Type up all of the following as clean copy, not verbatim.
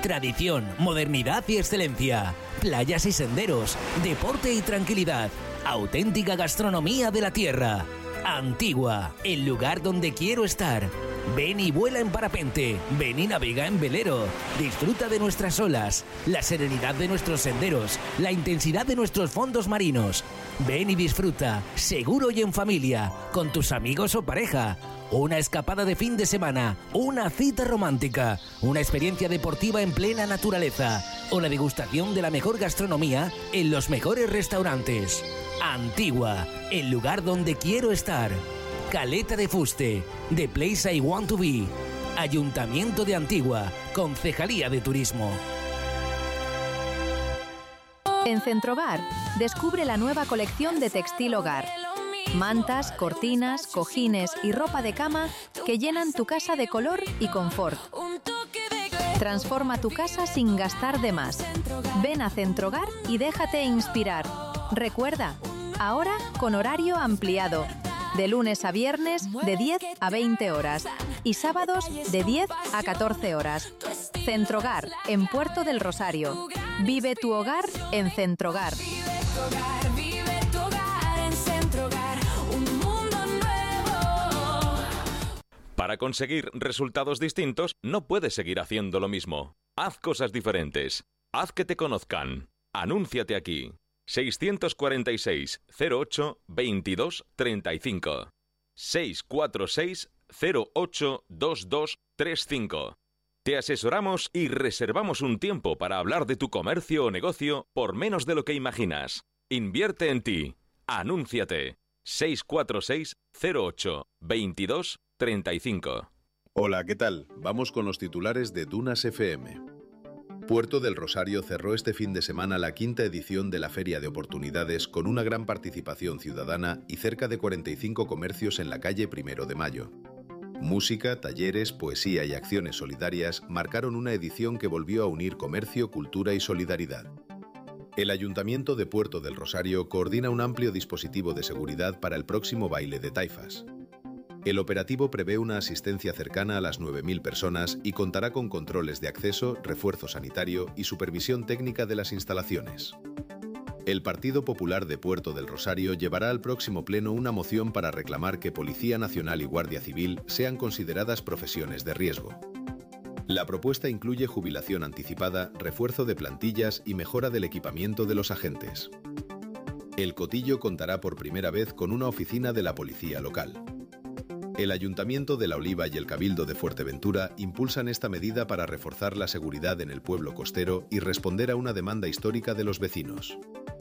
Tradición, modernidad y excelencia. Playas y senderos, deporte y tranquilidad. Auténtica gastronomía de la tierra. Antigua, el lugar donde quiero estar. Ven y vuela en parapente, ven y navega en velero. Disfruta de nuestras olas, la serenidad de nuestros senderos, la intensidad de nuestros fondos marinos. Ven y disfruta, seguro y en familia, con tus amigos o pareja. Una escapada de fin de semana, una cita romántica, una experiencia deportiva en plena naturaleza o la degustación de la mejor gastronomía en los mejores restaurantes. Antigua, el lugar donde quiero estar. Caleta de Fuste, The Place I Want to Be. Ayuntamiento de Antigua, Concejalía de Turismo. En Centrogar, descubre la nueva colección de textil hogar. Mantas, cortinas, cojines y ropa de cama que llenan tu casa de color y confort. Transforma tu casa sin gastar de más. Ven a Centrogar y déjate inspirar. Recuerda, ahora con horario ampliado. De lunes a viernes de 10 a 20 horas y sábados de 10 a 14 horas. Centrogar, en Puerto del Rosario. Vive tu hogar en Centrogar. Para conseguir resultados distintos, no puedes seguir haciendo lo mismo. Haz cosas diferentes. Haz que te conozcan. Anúnciate aquí. 646 08 22 35 646 08 22 35. Te asesoramos y reservamos un tiempo para hablar de tu comercio o negocio por menos de lo que imaginas. Invierte en ti. Anúnciate. 646 08 22 35. Hola, ¿qué tal? Vamos con los titulares de Dunas FM. Puerto del Rosario cerró este fin de semana la quinta edición de la Feria de Oportunidades con una gran participación ciudadana y cerca de 45 comercios en la calle 1 de Mayo. Música, talleres, poesía y acciones solidarias marcaron una edición que volvió a unir comercio, cultura y solidaridad. El Ayuntamiento de Puerto del Rosario coordina un amplio dispositivo de seguridad para el próximo baile de taifas. El operativo prevé una asistencia cercana a las 9.000 personas y contará con controles de acceso, refuerzo sanitario y supervisión técnica de las instalaciones. El Partido Popular de Puerto del Rosario llevará al próximo pleno una moción para reclamar que Policía Nacional y Guardia Civil sean consideradas profesiones de riesgo. La propuesta incluye jubilación anticipada, refuerzo de plantillas y mejora del equipamiento de los agentes. El Cotillo contará por primera vez con una oficina de la policía local. El Ayuntamiento de La Oliva y el Cabildo de Fuerteventura impulsan esta medida para reforzar la seguridad en el pueblo costero y responder a una demanda histórica de los vecinos.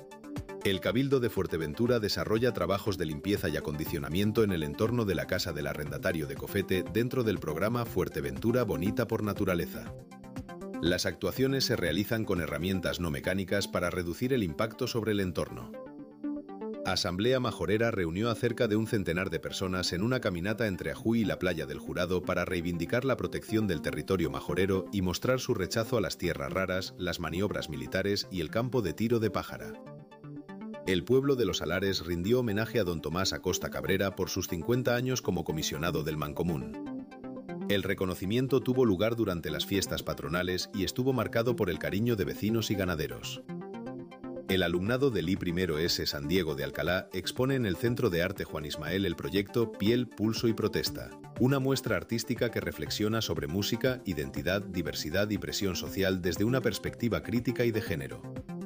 El Cabildo de Fuerteventura desarrolla trabajos de limpieza y acondicionamiento en el entorno de la casa del arrendatario de Cofete dentro del programa Fuerteventura Bonita por Naturaleza. Las actuaciones se realizan con herramientas no mecánicas para reducir el impacto sobre el entorno. Asamblea Majorera reunió a cerca de un centenar de personas en una caminata entre Ajuy y la Playa del Jurado para reivindicar la protección del territorio majorero y mostrar su rechazo a las tierras raras, las maniobras militares y el campo de tiro de pájara. El pueblo de Los Alares rindió homenaje a don Tomás Acosta Cabrera por sus 50 años como comisionado del Mancomún. El reconocimiento tuvo lugar durante las fiestas patronales y estuvo marcado por el cariño de vecinos y ganaderos. El alumnado del I1S San Diego de Alcalá expone en el Centro de Arte Juan Ismael el proyecto Piel, Pulso y Protesta, una muestra artística que reflexiona sobre música, identidad, diversidad y presión social desde una perspectiva crítica y de género.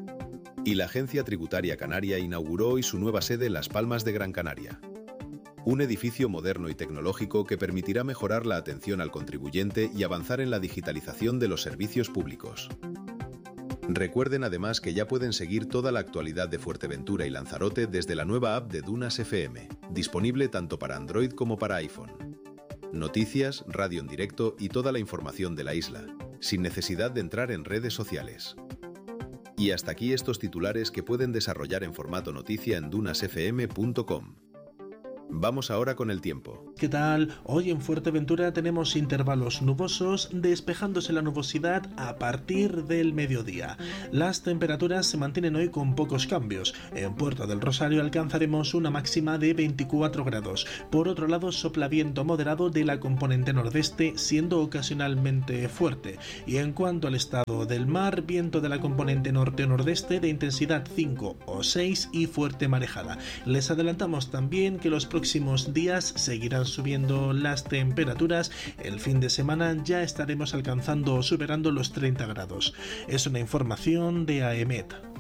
Y la Agencia Tributaria Canaria inauguró hoy su nueva sede en Las Palmas de Gran Canaria. Un edificio moderno y tecnológico que permitirá mejorar la atención al contribuyente y avanzar en la digitalización de los servicios públicos. Recuerden además que ya pueden seguir toda la actualidad de Fuerteventura y Lanzarote desde la nueva app de Dunas FM, disponible tanto para Android como para iPhone. Noticias, radio en directo y toda la información de la isla, sin necesidad de entrar en redes sociales. Y hasta aquí estos titulares que pueden desarrollar en formato noticia en dunasfm.com. Vamos ahora con el tiempo. ¿Qué tal? Hoy en Fuerteventura tenemos intervalos nubosos, despejándose la nubosidad a partir del mediodía. Las temperaturas se mantienen hoy con pocos cambios. En Puerto del Rosario alcanzaremos una máxima de 24 grados. Por otro lado, sopla viento moderado de la componente nordeste, siendo ocasionalmente fuerte. Y en cuanto al estado del mar, viento de la componente norte-nordeste de intensidad 5 o 6 y fuerte marejada. Les adelantamos también que los próximos días seguirán subiendo las temperaturas. El fin de semana ya estaremos alcanzando o superando los 30 grados. Es una información de AEMET.